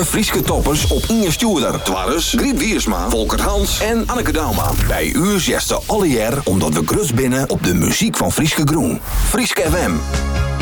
alle Frieske toppers op Inge Stuurder. Twarres, Griet Wiersma, Volkert Hans en Anneke Dauma. Bij u zegt ze alle jaar omdat we grus binnen op de muziek van Frieske Groen. Frieske FM.